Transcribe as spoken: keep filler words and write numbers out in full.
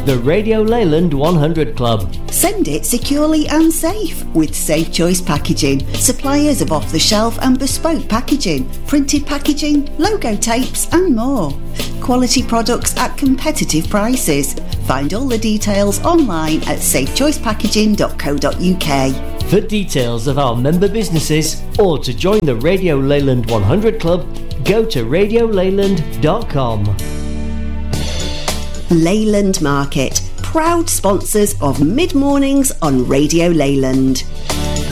The Radio Leyland one hundred Club. Send it securely and safe with Safe Choice Packaging, suppliers of off-the-shelf and bespoke packaging, printed packaging, logo tapes and more. Quality products at competitive prices. Find all the details online at safe choice packaging dot co dot uk. For details of our member businesses or to join the Radio Leyland one hundred Club, go to radio leyland dot com. Leyland Market, proud sponsors of Mid Mornings on Radio Leyland.